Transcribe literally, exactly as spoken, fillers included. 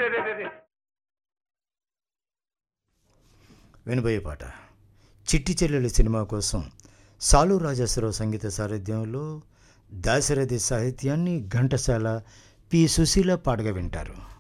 వినబోయే పాట చిట్టి చెల్లెలు సినిమా కోసం సాలు రాజేశ్వరరావు సంగీత సారథ్యంలో దాశరథి సాహిత్యాన్ని ఘంటసాల పి సుశీల పాటగా వింటారు.